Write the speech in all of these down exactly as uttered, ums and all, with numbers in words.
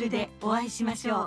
ルでお会いしましょう。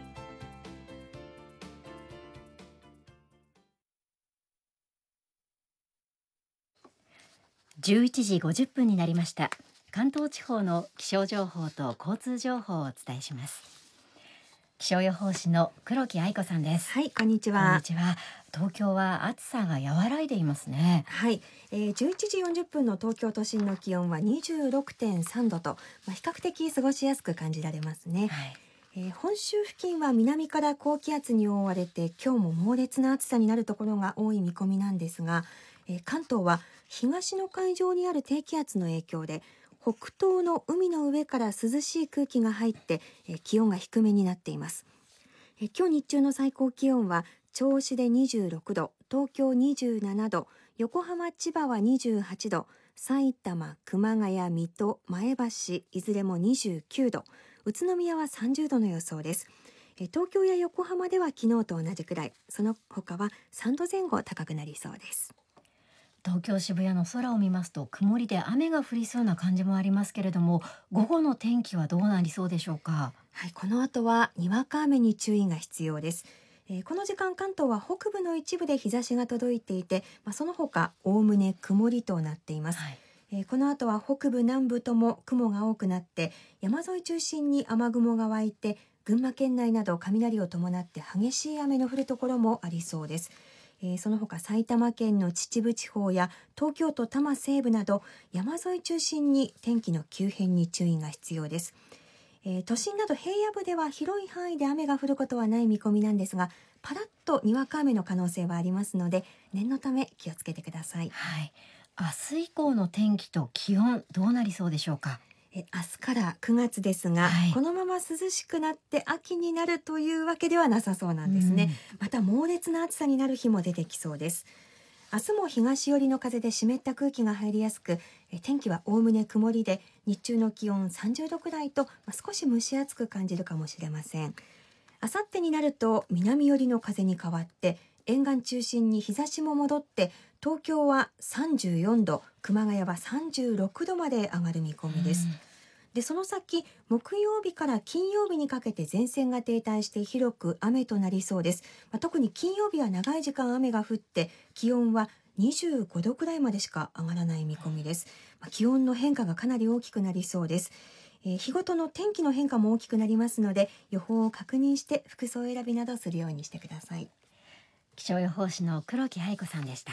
じゅういちじごじゅっぷんになりました。関東地方の気象情報と交通情報をお伝えします。気象予報士の黒木愛子さんです。 はい、こんにちは。 こんにちは。東京は暑さが和らいでいますね。 はい、えー、じゅういちじよんじゅっぷんの東京都心の気温は にじゅうろくてんさんどと、まあ、比較的過ごしやすく感じられますね。 はい、 えー、本州付近は南から高気圧に覆われて今日も猛烈な暑さになるところが多い見込みなんですが、えー、関東は東の海上にある低気圧の影響で北東の海の上から涼しい空気が入って、えー、気温が低めになっています。えー、今日日中の最高気温は銚子でにじゅうろくど、東京にじゅうななど、横浜千葉はにじゅうはちど、埼玉、熊谷、水戸、前橋いずれもにじゅうきゅうど、宇都宮はさんじゅうどの予想です。東京や横浜では昨日と同じくらい、その他はさんどぜん後高くなりそうです。 東京渋谷の空を見ますと曇りで雨が降りそうな感じもありますけれども、午後の天気はどうなりそうでしょうか。 はい、この後はにわか雨に注意が必要です。えー、この時間関東は北部の一部で日差しが届いていて、まあ、その他おおむね曇りとなっています。はい、えー、この後は北部南部とも雲が多くなって山沿い中心に雨雲が湧いて群馬県内など雷を伴って激しい雨の降るところもありそうです。えー、その他埼玉県の秩父地方や東京都多摩西部など山沿い中心に天気の急変に注意が必要です。えー、都心など平野部では広い範囲で雨が降ることはない見込みなんですが、パラッとにわか雨の可能性はありますので念のため気をつけてください。 はい、明日以降の天気と気温どうなりそうでしょうか。 え明日からくがつですが、はい、このまま涼しくなって秋になるというわけではなさそうなんですね。また猛烈な暑さになる日も出てきそうです。明日も東寄りの風で湿った空気が入りやすく、え天気はおおむね曇りで日中の気温さんじゅうどくらいと、まあ、少し蒸し暑く感じるかもしれません。あさってになると南寄りの風に変わって沿岸中心に日差しも戻って東京はさんじゅうよんど、熊谷はさんじゅうろくどまで上がる見込みです。でその先木曜日から金曜日にかけて前線が停滞して広く雨となりそうです。まあ、特に金曜日は長い時間雨が降って気温はにじゅうごどくらいまでしか上がらない見込みです。まあ、気温の変化がかなり大きくなりそうです。えー、日ごとの天気の変化も大きくなりますので予報を確認して服装選びなどするようにしてください。 気象予報士の黒木愛子さんでした。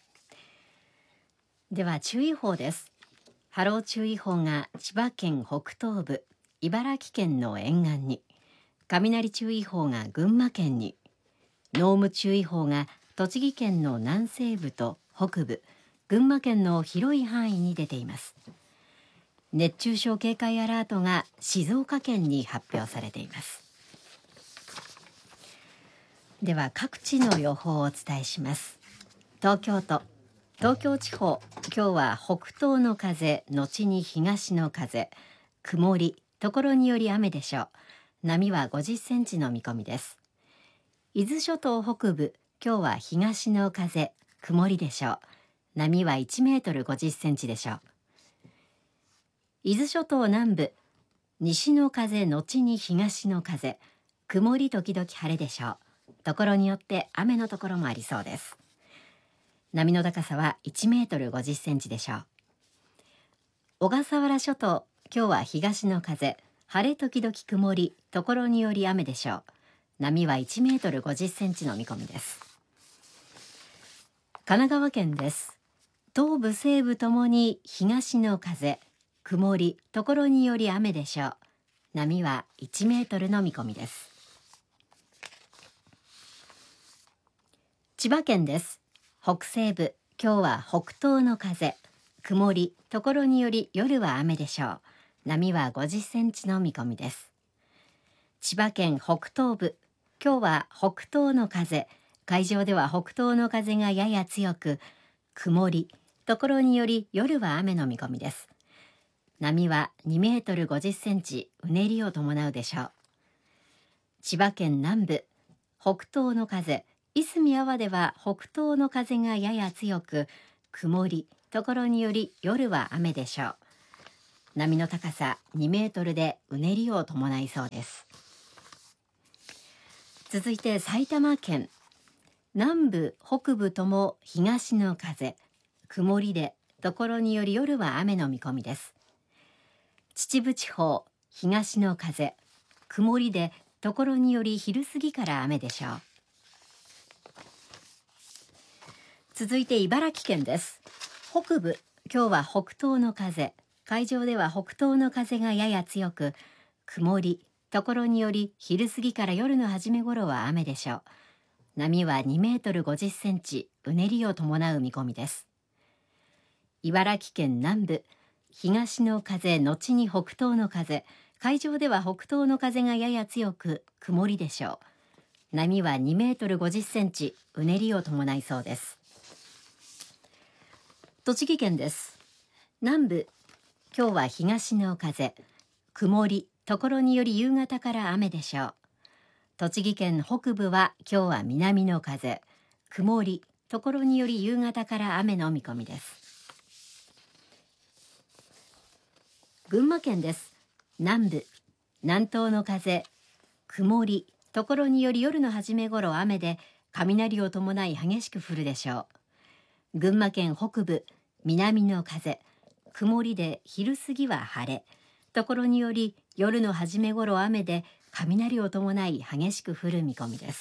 では注意報です。波浪注意報が千葉県北東部、茨城県の沿岸に、雷注意報が群馬県に、濃霧注意報が栃木県の南西部と北部、群馬県の広い範囲に出ています。熱中症警戒アラートが静岡県に発表されています。では各地の予報をお伝えします。東京都東京地方、今日は北東の風後に東の風、曇り、ところにより雨でしょう。波はごじゅっセンチの見込みです。伊豆諸島北部、今日は東の風、曇りでしょう。波はいちメートルごじゅっセンチでしょう。伊豆諸島南部、西の風後に東の風、曇り時々晴れでしょう。ところによって雨のところもありそうです。波の高さはいちメートルごじゅっセンチでしょう。小笠原諸島、今日は東の風、晴れ時々曇り、ところにより雨でしょう。波はいちメートルごじゅっセンチの見込みです。神奈川県です。東部西部ともに東の風、曇り、ところにより雨でしょう。波はいちメートルの見込みです。千葉県です。北西部、今日は北東の風、曇り、ところにより夜は雨でしょう。波はごじゅっセンチの見込みです。千葉県北東部、今日は北東の風、海上では北東の風がやや強く、曇り、ところにより夜は雨の見込みです。波はにメートルごじゅっセンチ、うねりを伴うでしょう。千葉県南部、北東の風、いすみ安房では北東の風がやや強く、曇り、ところにより夜は雨でしょう。 波の高さにメートルでうねりを伴いそうです。続いて埼玉県、南部北部とも東の風、曇りでところにより夜は雨の見込みです。秩父地方、東の風、曇りでところにより昼過ぎから雨でしょう。続いて茨城県です。北部、今日は北東の風、海上では北東の風がやや強く、曇り、ところにより昼過ぎから夜の初め頃は雨でしょう。波はにメートルごじゅっセンチ、うねりを伴う見込みです。茨城県南部、東の風後に北東の風、海上では北東の風がやや強く、曇りでしょう。波はにメートルごじゅっセンチ、うねりを伴いそうです。栃木県です。南部、今日は東の風、曇り、ところにより夕方から雨でしょう。栃木県北部は今日は南の風、曇り、ところにより夕方から雨の見込みです。群馬県です。南部、南東の風、曇り、ところにより夜の初め頃雨で雷を伴い激しく降るでしょう。群馬県北部、南の風、曇りで昼過ぎは晴れ、ところにより夜の初め頃雨で雷を伴い激しく降る見込みです。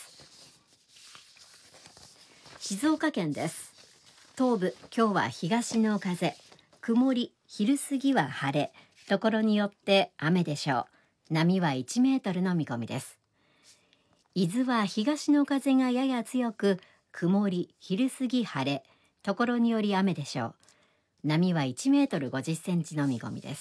静岡県です。東部、今日は東の風、曇り、昼過ぎは晴れ、ところによって雨でしょう。波はいちメートルの見込みです。伊豆は東の風がやや強く、曇り、昼過ぎ晴れ、ところにより雨でしょう。波はいちメートルごじゅっセンチの見込みです。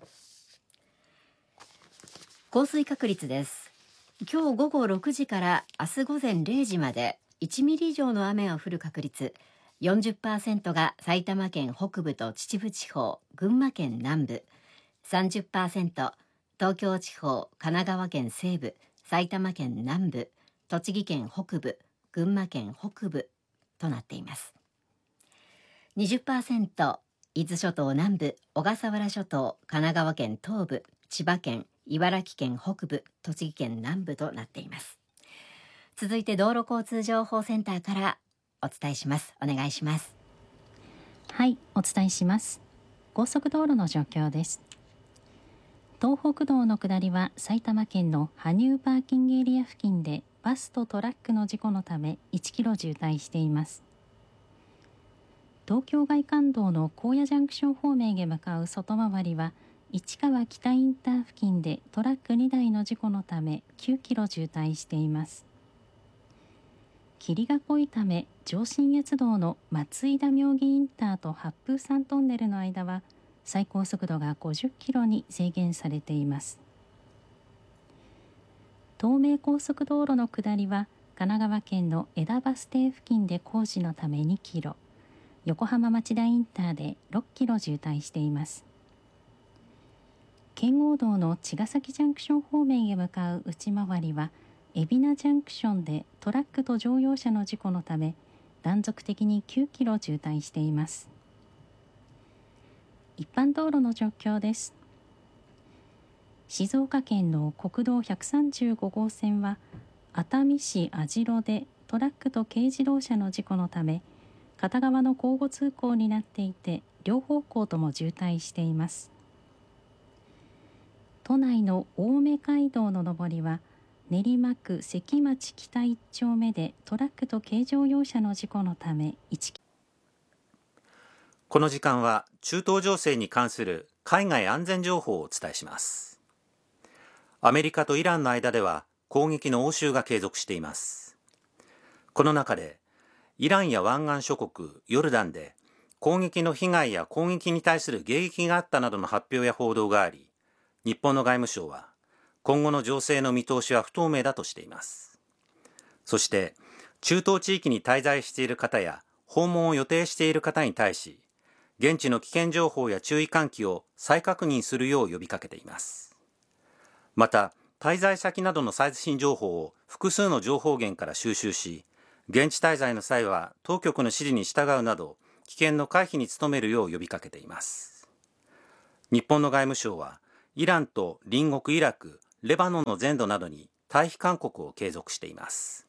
降水確率です。今日午後ろくじから明日午前れいじまでいちミリ以上の雨が降る確率、よんじゅっパーセント が埼玉県北部と秩父地方、群馬県南部、さんじゅっパーセント、東京地方、神奈川県西部、埼玉県南部、栃木県北部、群馬県北部となっています。にじゅっパーセント、伊豆諸島南部、小笠原諸島、神奈川県東部、千葉県、茨城県北部、栃木県南部となっています。続いて道路交通情報センターからお伝えします。お願いします。 はい、お伝えします。高速道路の状況です。東北道の下りは埼玉県の羽生パーキングエリア付近でバスとトラックの事故のためいちキロ渋滞しています。東京外環道の高野ジャンクション方面へ向かう外回りは市川北インター付近でトラックにだいの事故のためきゅうキロ渋滞しています。霧が濃いため上信越道の松井田妙義インターと八風山トンネルの間は最高速度がごじゅっキロに制限されています。東名高速道路の下りは神奈川県の枝バス停付近で工事のためにキロ、横浜町田インターでろっキロ渋滞しています。圏央道の茅ヶ崎ジャンクション方面へ向かう内回りは海老名ジャンクションでトラックと乗用車の事故のため断続的にきゅうキロ渋滞しています。一般道路の状況です。静岡県の国道ひゃくさんじゅうご号線は熱海市網代でトラックと軽自動車の事故のため片側の交互通行になっていて両方向とも渋滞しています。都内の青梅街道の上りは練馬区関町北いち丁目でトラックと軽乗用車の事故のためいちキロ。 この時間は中東情勢に関する海外安全情報をお伝えします。アメリカとイランの間では攻撃の応酬が継続しています。この中でイランや湾岸諸国ヨルダンで攻撃の被害や攻撃に対する迎撃があったなどの発表や報道があり、日本の外務省は今後の情勢の見通しは不透明だとしています。そして中東地域に滞在している方や訪問を予定している方に対し、現地の危険情報や注意喚起を再確認するよう呼びかけています。また、滞在先などの最新情報を複数の情報源から収集し、現地滞在の際は当局の指示に従うなど、危険の回避に努めるよう呼びかけています。 日本の外務省はイランと隣国イラク、レバノンの全土などに退避勧告を継続しています。